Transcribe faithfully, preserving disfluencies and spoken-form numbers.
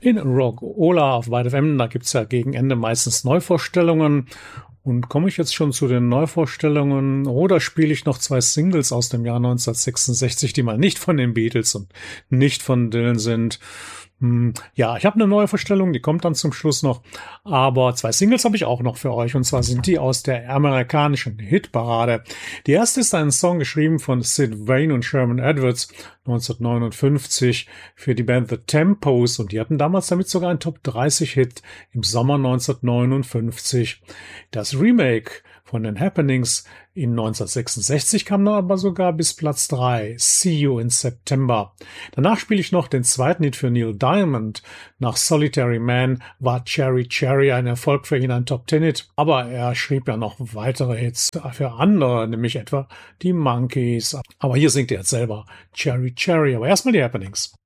in Rock Ola auf Wide F M. Da gibt's ja gegen Ende meistens Neuvorstellungen. Und komme ich jetzt schon zu den Neuvorstellungen oder spiele ich noch zwei Singles aus dem Jahr neunzehnhundertsechsundsechzig, die mal nicht von den Beatles und nicht von Dylan sind? Hm, ja, ich habe eine neue Vorstellung, die kommt dann zum Schluss noch. Aber zwei Singles habe ich auch noch für euch. Und zwar sind die aus der amerikanischen Hitparade. Die erste ist ein Song geschrieben von Sid Vane und Sherman Edwards neunzehnhundertneunundfünfzig für die Band The Tempos. Und die hatten damals damit sogar einen Top dreißig Hit im Sommer neunzehnhundertneunundfünfzig. Das Remake von den Happenings in neunzehnhundertsechsundsechzig kam dann aber sogar bis Platz drei, See You in September. Danach spiele ich noch den zweiten Hit für Neil Diamond. Nach Solitary Man war Cherry Cherry ein Erfolg für ihn, ein Top-Ten-Hit. Aber er schrieb ja noch weitere Hits für andere, nämlich etwa die Monkees. Aber hier singt er jetzt selber Cherry Cherry. Aber erstmal die Happenings.